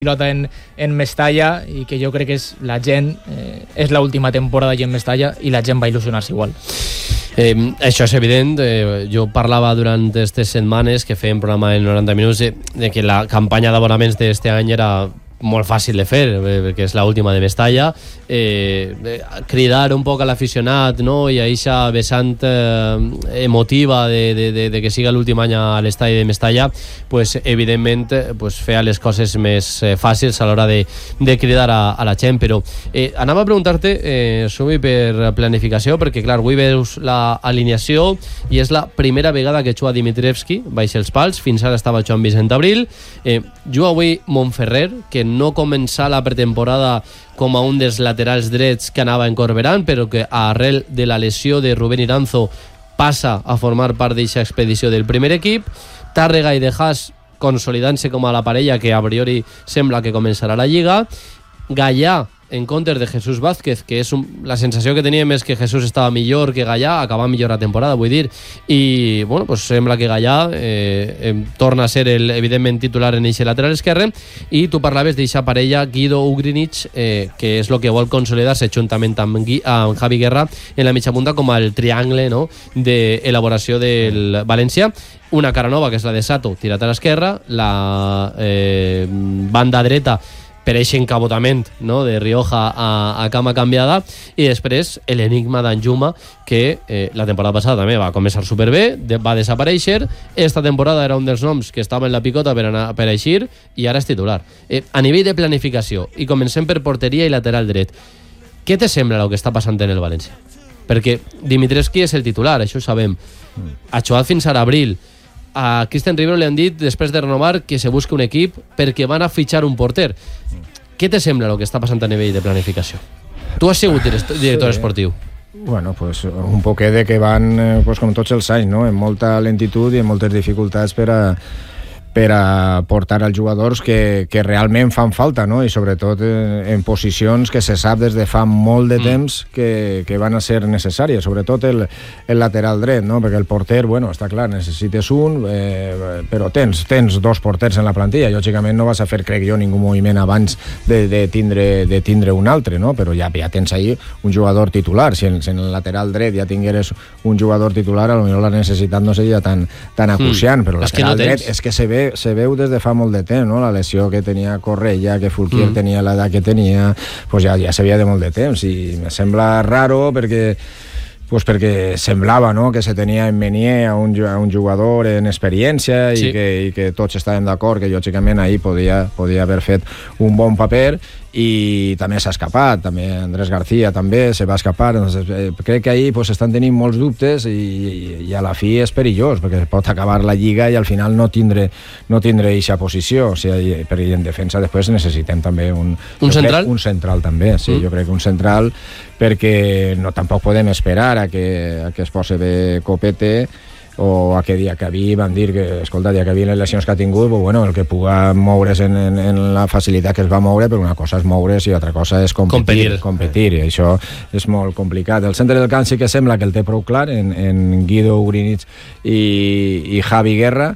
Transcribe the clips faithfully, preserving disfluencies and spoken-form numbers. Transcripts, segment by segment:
pilota en, en Mestalla i que jo crec que és la gent, eh, és l'última temporada allà en Mestalla i la gent va il·lusionar-se igual. Eh, això és evident, eh, jo parlava durant aquestes setmanes que fèiem programa en noranta minuts de, de que la campanya d'abonaments d'este any era molt fàcil de fer, perquè és l'última de Mestalla, eh, cridar un poc a l'aficionat, no? I a eixa vessant eh, emotiva de, de, de, de que siga l'últim any a l'estadi de Mestalla, pues, evidentment pues, feia les coses més eh, fàcils a l'hora de, de cridar a, a la gent, però eh, anava a preguntar-te eh, Subi, per planificació, perquè clar, avui veus l'alineació i és la primera vegada que juga Dimitrievski baix els pals, fins ara estava Joan Vicent Abril, eh, juga avui Montferrer, que no començar la pretemporada com a un dels laterals drets que anava incorporant, però que arrel de la lesió de Rubén Iranzo passa a formar part d'aquesta expedició del primer equip. Tàrrega i De Haas consolidant-se com a la parella que a priori sembla que començarà la Lliga. Gallà en comptes de Jesús Vázquez, que és un, la sensació que teníem és que Jesús estava millor que Gallà, acaba millor la temporada, vull dir, i bueno, pues sembla que Gallà eh, eh, torna a ser el, evidentment titular en eixe lateral esquerre, i tu parlaves d'eixa parella Guido Ugrinic, eh, que és el que vol consolidar-se juntament amb, Gui, amb Javi Guerra en la mitja punta com el triangle, no?, d'elaboració del València. Una cara nova, que és la de Sato, tirat a l'esquerra, la eh, banda dreta per aquest encabotament, no?, de Rioja a, a cama canviada, i després l'enigma d'Anjuma, que eh, la temporada passada també va començar superbé, de, va desaparèixer, esta temporada era un dels noms que estava en la picota per, anar, per eixir, i ara és titular. Eh, a nivell de planificació, i comencem per porteria i lateral dret, què te sembla el que està passant en el València? Perquè Dimitrievski és el titular, això ho sabem. Ha jugat fins a abril. A Cristian Rivero li han dit, després de renovar, que se busca un equip perquè van a fitxar un porter. Què te sembla el que està passant a nivell de planificació? Tu has sigut director esportiu. Bueno, pues un poquet de que van, pues, com tots els anys, no?, en molta lentitud i en moltes dificultats per a per a portar als jugadors que, que realment fan falta, no?, i sobretot en, en posicions que se sap des de fa molt de temps que, que van a ser necessàries, sobretot el, el lateral dret, no?, perquè el porter, bueno, està clar, necessites un, eh, però tens, tens dos porters en la plantilla, lògicament no vas a fer, crec jo, ningú moviment abans de, de, tindre, de tindre un altre, no?, però ja, ja tens ahí un jugador titular. Si en, si en el lateral dret ja tingueres un jugador titular, potser la necessitat no seria tan, tan acuciant, mm. però el lateral no dret és que se ve se veu des de fa molt de temps, no?, la lesió que tenia Correia, que Fulquier mm. tenia l'edat que tenia, pues ja, ja sabia de molt de temps, i me sembla raro perquè pues perquè semblava, no?, que se tenia en Menier a un, a un jugador en experiència, sí, i, que, i que tots estàvem d'acord que lògicament ahir podia, podia haver fet un bon paper, i també s'ha escapat, també Andrés García també se va escapar. Entonces, eh, crec que ahir pues, estan tenint molts dubtes i, i a la fi és perillós, perquè pot acabar la Lliga i al final no tindre no tindre eixa posició, o sigui, perquè en defensa després necessitem també un, un central? Crec, un central també, sí, mm. jo crec que un central, perquè no, tampoc podem esperar a que, a que es posi bé Copete, o aquell dia que vi van dir que, escolta, dia que vi les lesions que ha tingut, pues, bueno, el que puga moure's en, en, en la facilitat que es va moure, però una cosa és moure's i altra cosa és competir, competir, competir i això és molt complicat. El centre del camp sí que sembla que el té prou clar en, en Guido Ugrinic i, i Javi Guerra,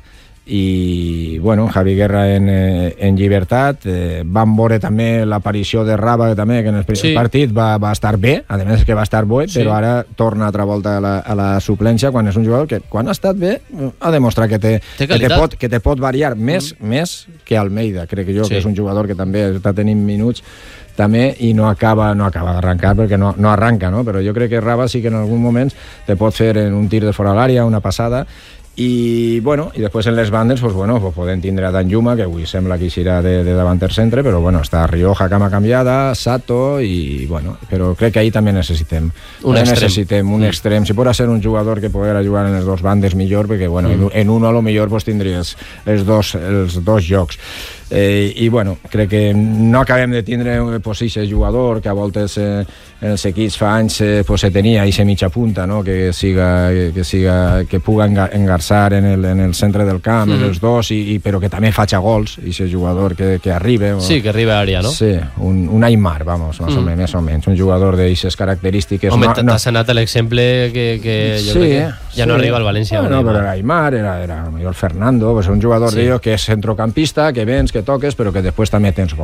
i bueno, Javi Guerra en, en llibertat. Eh, vam veure també l'aparició de Raba, que també que en el primer sí. partit va, va estar bé, a més que va estar bé, sí. però ara torna altra volta a la, a la suplència, quan és un jugador que quan ha estat bé ha demostrat que, té, té que, te pot, que te pot variar més, mm. més que Almeida, crec jo, sí. que és un jugador que també està tenint minuts també, i no acaba no acaba d'arrencar perquè no, no arranca, no? Però jo crec que Raba sí que en algun moment te pot fer en un tir de fora l'àrea, una passada. I, bueno, i després en les bandes pues, bueno, pues podem tindre a Danjuma, que avui sembla que serà de, de davanter centre, però bueno, està Rioja, cama canviada, Sato, i bueno, però crec que ahir també necessitem un extrem, necessitem un mm. extrem. Si pot ser un jugador que poguera jugar en les dos bandes millor, perquè bueno, mm. en, en un a lo millor pues, tindries els dos, els dos jocs. Eh, i bueno, crec que no acabem de tindre pues, aquest jugador que a voltes eh, en els equips fa anys eh, pues, se tenia aquesta mitja punta, no? que siga que, siga, que puga engarçar en el, en el centre del camp, mm. els dos, i, i, però que també faci gols, aquest jugador que, que arriba. O, sí, que arriba a àrea, no? Sí, un, un Aimar, vamos, més, mm. o menys, més o menys, un jugador d'aquestes característiques. Home, no, t'has no... anat a l'exemple que, que jo sí, crec que ja sí. no arriba al València. No, no, però era Aimar, era, era millor Fernando, pues, un jugador sí. que és centrocampista, que vens, que toques, però que després també tens gol.